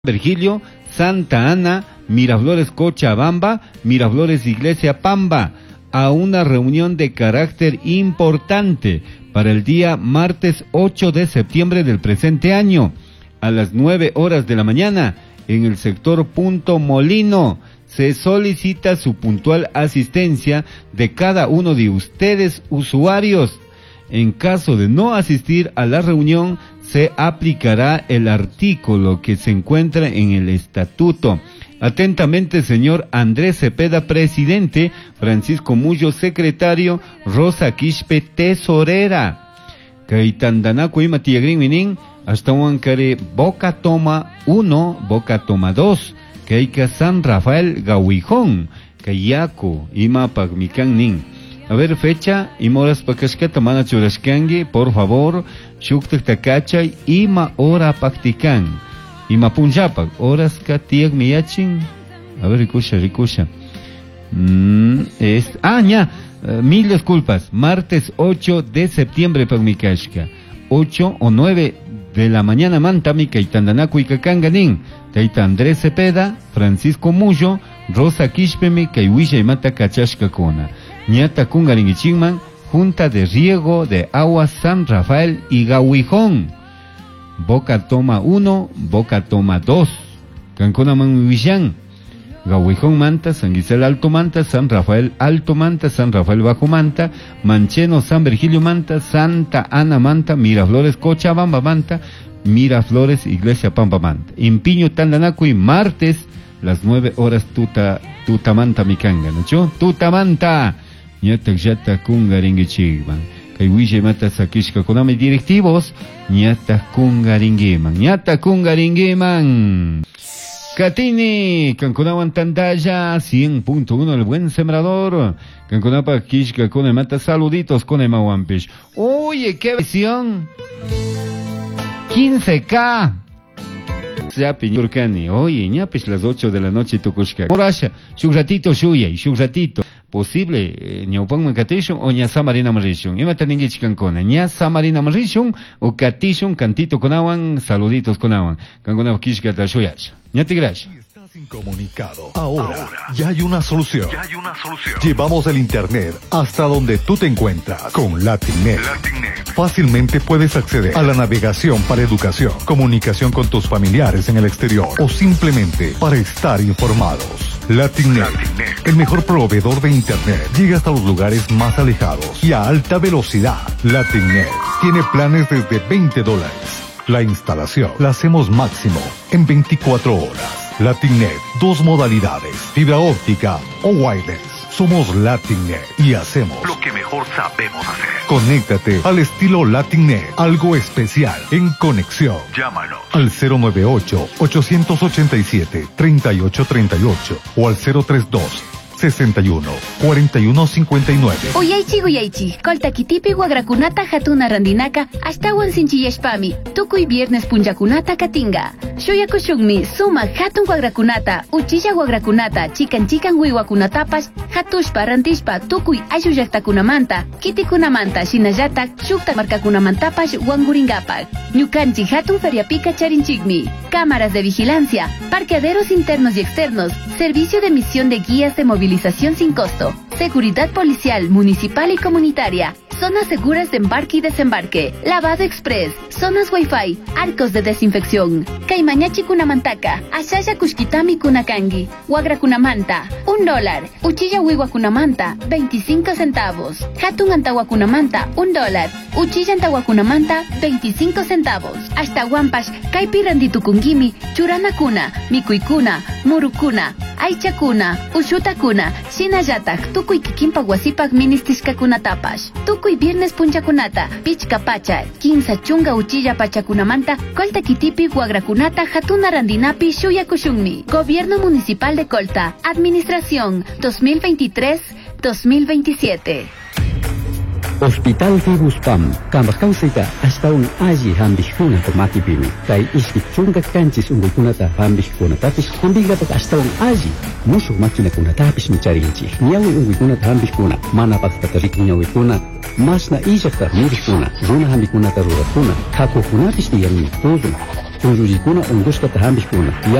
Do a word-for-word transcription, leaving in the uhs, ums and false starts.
Virgilio, Santa Ana, Miraflores Cochabamba, Miraflores Iglesia Pamba, a una reunión de carácter importante para el día martes ocho de septiembre del presente año, a las nueve horas de la mañana, en el sector Punto Molino. Se solicita su puntual asistencia de cada uno de ustedes, usuarios. En caso de no asistir a la reunión, se aplicará el artículo que se encuentra en el estatuto. Atentamente, señor Andrés Cepeda, presidente; Francisco Mullo, secretario; Rosa Quispe, tesorera. Caitandanaco y Matiagrin Minin, hasta Huancare, Boca Toma uno, Boca Toma dos, Caica San Rafael Gauijón, Cayaco, Ima Pagmican Nin. A ver, fecha, y moras pakashkata mana churashkangi, por favor, shuktak takachay, ima hora paktikan, ima punjapak, horas katiak miyachin. A ver, rikusha, rikusha. Mm, es, ah, ya, uh, mil disculpas, martes ocho de septiembre, pagmikashka, ocho o nueve de la mañana, mantami, kaitandanaku y kakanganin, taita Andrés Cepeda, Francisco Mullo, Rosa Quishpeme, kaiwisha y mata kachashka kona. Ñata Kungaringichingman, Junta de Riego de Aguas San Rafael y Gauijón. Boca Toma uno, Boca Toma dos. Canconaman Villan. Gauijón Manta, San Gisela Alto Manta, San Rafael Alto Manta, San Rafael Bajo Manta, Mancheno San Virgilio Manta, Santa Ana Manta, Miraflores Cochabamba Manta, Miraflores Iglesia Pampa Manta. Impiño Tandanacuy, martes, las nueve horas tuta, tutamanta mikanga, ¿no? Tutamanta. Ñata yata kungaringichigman. Kaiwisha mata sakishka konami directivos. Ñata kungaringiman. Ñata kungaringiman. Katini, Canconawan Tandaya, cien punto uno, el buen sembrador. Canconapa Kishka Kone mata saluditos con Emawampish. Oye, qué visión. quince K. Ya piñurcani, oye, ñapis las ocho de la noche tucushka. Morasha, shuk ratito shuya y shuk ratito. Posible, ñaupan mancatishun o ña samarina marishun. Ima taningi chicancona, ña samarina marishun o catishun, cantito conawan, saluditos conawan. Canconaw kishka ta shuyash. ña tigrash. Incomunicado. Ahora, Ahora ya hay una solución. Ya hay una solución. Llevamos el internet hasta donde tú te encuentras con Latinnet. Latinnet. Fácilmente puedes acceder a la navegación para educación, comunicación con tus familiares en el exterior o simplemente para estar informados. Latinnet, Latinnet, el mejor proveedor de internet, llega hasta los lugares más alejados y a alta velocidad. Latinnet tiene planes desde veinte dólares. La instalación la hacemos máximo en veinticuatro horas. Latinnet, dos modalidades, fibra óptica o wireless. Somos Latinnet y hacemos lo que mejor sabemos hacer. Conéctate al estilo Latinnet, algo especial en conexión. Llámanos al cero nueve ocho, ocho ocho siete, tres ocho tres ocho o al cero tres dos, sesenta y uno, cuarenta y uno cincuenta y nueve. Uyaychi Uyaychi, Coltaquitipi Guagracunata Hatuna Randinaca, Ashtawan Sinchillashpami, Tukuy Viernes Punjakunata Katinga. Shoyakushugmi, Suma Hatun Guagracunata, Uchilla Guagracunata, Chican Chican Wiwakunatapas, Hatushpa Rantishpa, Tukuy Ayuyaktakunamanta, Kitikunamanta, Shinayatak, Shukta Marcakunamantapas, Wanguringapak. Ñukanchi Hatun Feriapica Charinchigmi. Cámaras de vigilancia, parqueaderos internos y externos, servicio de emisión de guías de movilización sin costo, seguridad policial, municipal y comunitaria, zonas seguras de embarque y desembarque, lavado express, zonas wifi, arcos de desinfección. Caimañachi Kunamantaca, Ashaya Kushkitami Kunakangi, Wagra Kunamanta, un dólar, Uchilla Wiwa Kunamanta, veinticinco centavos, Hatun Antawa Kunamanta, un dólar, Uchilla Antawa Kunamanta, veinticinco centavos, hasta Wampash, Kaipiranditucungimi, Churana Kuna, Mikuikuna, Murukuna, Aichakuna, Ushutakuna, Shinayatak, Tukuy Kikimpa Wasipak Ministishkakunatapash, Tukuy Viernes Punchakunata, Pichkapacha, Quinza Chunga Uchilla Pachakunamanta, Colta Kitipi Guagracunata, Hatuna Randinapi, Shuyakushunmi. Gobierno Municipal de Colta, Administración dos mil veintitrés a dos mil veintisiete. Hospital Fibuspam, Kambakausita, hasta un allí hambijuna tomakipimi, kai iskichunga kanchis ungukunata hambijkunatapis, hambigata hasta un allí, musu machunakunatapis micharinchi, niawi ungukunata hambijkuna, mana patatarik niawikuna, masna ijaka mirikuna, runa hambikunata rurakuna, kakukunapis niyanmi, todo. chunrurikuna undushkata hampikuna